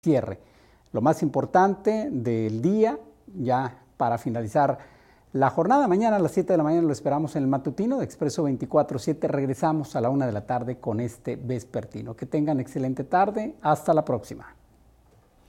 cierre. Lo más importante del día, ya para finalizar la jornada, mañana a las 7 de la mañana lo esperamos en el matutino de Expreso 24/7. Regresamos a la 1 de la tarde con este vespertino. Que tengan excelente tarde. Hasta la próxima.